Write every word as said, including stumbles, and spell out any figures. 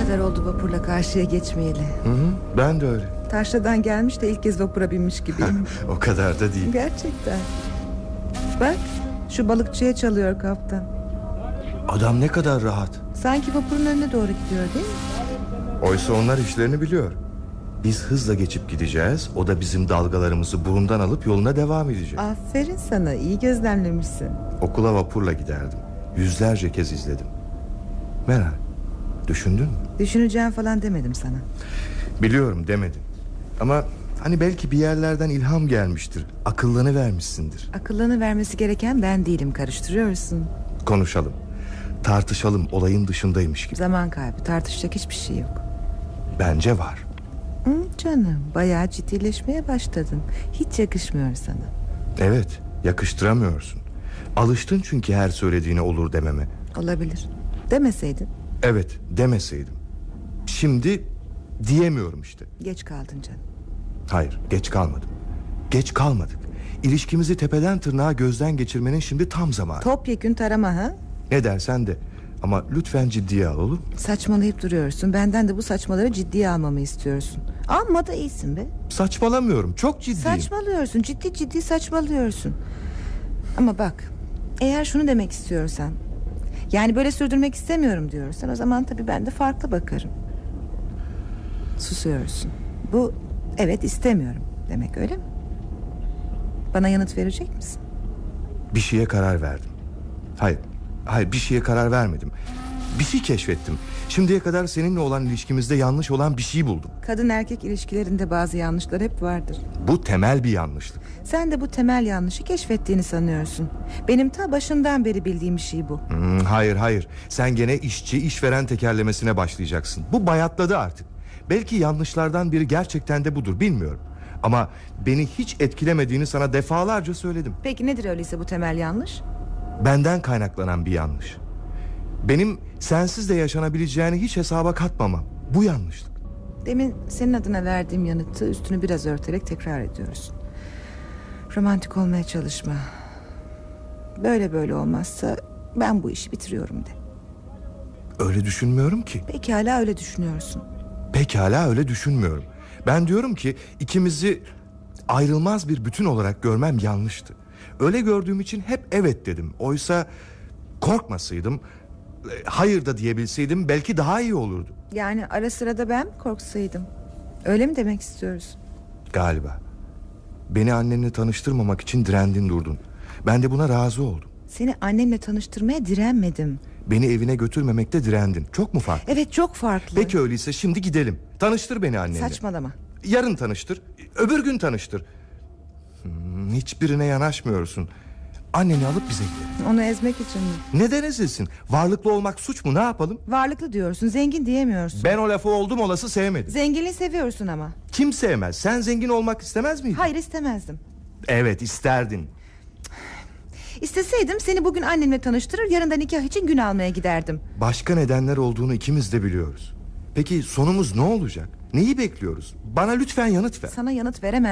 kadar oldu vapurla karşıya geçmeyeli. Hı hı, ben de öyle. Taşra'dan gelmiş de ilk kez vapura binmiş gibiyim. O kadar da değil. Gerçekten. Bak, şu balıkçıya çalıyor kaptan. Adam ne kadar rahat. Sanki vapurun önüne doğru gidiyor değil mi? Oysa onlar işlerini biliyor. Biz hızla geçip gideceğiz. O da bizim dalgalarımızı burundan alıp yoluna devam edecek. Aferin sana, iyi gözlemlemişsin. Okula vapurla giderdim. Yüzlerce kez izledim. Meral, düşündün mü? Düşüneceğim falan demedim sana. Biliyorum demedim. Ama hani belki bir yerlerden ilham gelmiştir. Akıllanı vermişsindir. Akıllanı vermesi gereken ben değilim, karıştırıyorsun. Konuşalım. Tartışalım, olayın dışındaymış gibi. Zaman kaybı, tartışacak hiçbir şey yok. Bence var. Hı, canım, bayağı ciddileşmeye başladın. Hiç yakışmıyor sana. Evet, yakıştıramıyorsun. Alıştın çünkü her söylediğine olur dememe. Olabilir. Demeseydin. Evet, demeseydim. Şimdi diyemiyorum işte. Geç kaldın canım. Hayır, geç kalmadım. Geç kalmadık. İlişkimizi tepeden tırnağa gözden geçirmenin şimdi tam zamanı. Topyekün tarama ha? Ne dersen de. Ama lütfen ciddiye al, olur mu? Saçmalayıp duruyorsun. Benden de bu saçmaları ciddiye almamı istiyorsun. Alma da iyisin be. Saçmalamıyorum, çok ciddiyim. Saçmalıyorsun, ciddi ciddi saçmalıyorsun. Ama bak, eğer şunu demek istiyorsan, yani böyle sürdürmek istemiyorum diyorsan, o zaman tabii ben de farklı bakarım. Susuyorsun. Bu evet istemiyorum demek, öyle mi? Bana yanıt verecek misin? Bir şeye karar verdim. Hayır, hayır bir şeye karar vermedim. Bir şey keşfettim. Şimdiye kadar seninle olan ilişkimizde yanlış olan bir şey buldum. Kadın erkek ilişkilerinde bazı yanlışlar hep vardır. Bu temel bir yanlışlık. Sen de bu temel yanlışı keşfettiğini sanıyorsun. Benim ta başından beri bildiğim bir şey bu. Hmm, hayır hayır. Sen gene işçi işveren tekerlemesine başlayacaksın. Bu bayatladı artık. Belki yanlışlardan biri gerçekten de budur, bilmiyorum. Ama beni hiç etkilemediğini sana defalarca söyledim. Peki nedir öyleyse bu temel yanlış? Benden kaynaklanan bir yanlış. Benim sensiz de yaşanabileceğini hiç hesaba katmamam. Bu yanlışlık. Demin senin adına verdiğim yanıtı üstünü biraz örterek tekrar ediyorsun. Romantik olmaya çalışma. Böyle böyle olmazsa ben bu işi bitiriyorum de. Öyle düşünmüyorum ki. Pekala öyle düşünüyorsun. Pekala öyle düşünmüyorum. Ben diyorum ki ikimizi ayrılmaz bir bütün olarak görmem yanlıştı. Öyle gördüğüm için hep evet dedim. Oysa korkmasaydım, hayır da diyebilseydim belki daha iyi olurdu. Yani ara sıra da ben mi korksaydım? Öyle mi demek istiyoruz? Galiba. Beni annenle tanıştırmamak için direndin durdun. Ben de buna razı oldum. Seni annenle tanıştırmaya direnmedim. Beni evine götürmemekte direndin. Çok mu farklı? Evet, çok farklı. Peki öyleyse şimdi gidelim. Tanıştır beni annenle. Saçmalama. Yarın tanıştır. Öbür gün tanıştır. Hmm, hiçbirine yanaşmıyorsun. Anneni alıp bize gidelim. Onu ezmek için mi? Neden ezilsin? Varlıklı olmak suç mu, ne yapalım? Varlıklı diyorsun, zengin diyemiyorsun. Ben o lafı oldum olası sevmedim. Zenginliği seviyorsun ama. Kim sevmez? Sen zengin olmak istemez miydin? Hayır, istemezdim. Evet, isterdin. İsteseydim seni bugün annemle tanıştırır, yarın da nikah için gün almaya giderdim. Başka nedenler olduğunu ikimiz de biliyoruz. Peki sonumuz ne olacak? Neyi bekliyoruz? Bana lütfen yanıt ver. Sana yanıt veremem.